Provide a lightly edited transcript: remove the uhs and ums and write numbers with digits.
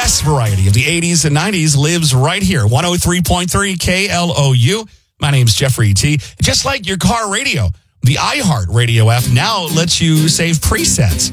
best variety of the 80s and 90s lives right here. 103.3 KLOU. My name's Jeffrey T. Just like your car radio, the iHeart Radio app now lets you save presets.